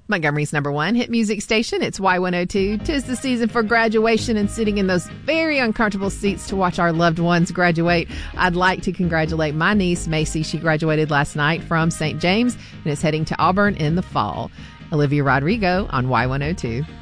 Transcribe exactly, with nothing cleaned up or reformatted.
Montgomery's number one hit music station. It's Y one oh two. 'Tis the season for graduation and sitting in those very uncomfortable seats to watch our loved ones graduate. I'd like to congratulate my niece, Macy. She graduated last night from Saint James and is heading to Auburn in the fall. Olivia Rodrigo on Y one oh two.